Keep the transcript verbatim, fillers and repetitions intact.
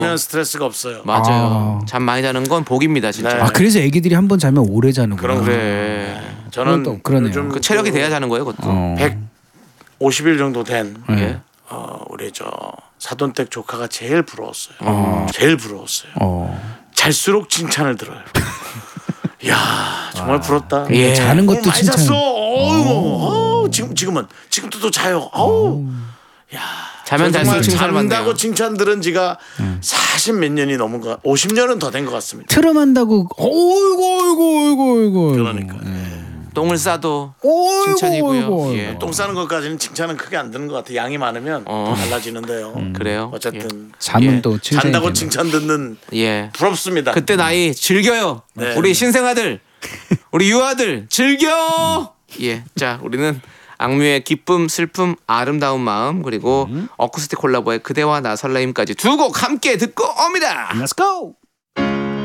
스트레스가 없어요. 맞아요. 아. 잠 많이 자는 건 복입니다, 진짜. 네. 아 그래서 애기들이 한 번 자면 오래 자는구나. 그런 그래. 저는 또 그러네요. 요즘 그 체력이 돼야 자는 거예요, 그것도. 어. 백오십 일 정도 된 네. 어, 우리 저 사돈댁 조카가 제일 부러웠어요. 제일 부러웠어요. 어. 잘수록 칭찬을 들어요. 야 정말 부럽다. 예. 자는 것도 어, 많이 칭찬. 잤어. 어우, 어우, 지금 지금은 지금도 또 자요. 어우. 야 자면 정말 잘수록 칭찬을 잔다고 받네요. 칭찬 들은 지가 사십 몇 년이 넘은 거, 오십 년은 더 된 것 같습니다. 트름한다고 어이구 어이구 어이구 어이구. 그러니까 똥을 싸도 어이구 칭찬이고요. 어이구. 예. 똥 싸는 것까지는 칭찬은 크게 안 드는 것 같아. 양이 많으면 어. 달라지는데요. 그래요. 어쨌든 잠은 예. 또 칭찬이 잔다고 되네. 칭찬 듣는 예. 부럽습니다. 그때 나이 즐겨요. 네. 우리 신생아들, 우리 유아들 즐겨. 예. 자, 우리는 악뮤의 기쁨, 슬픔, 아름다운 마음 그리고 어쿠스틱 콜라보의 그대와 나 설레임까지 두 곡 함께 듣고 옵니다. Let's go.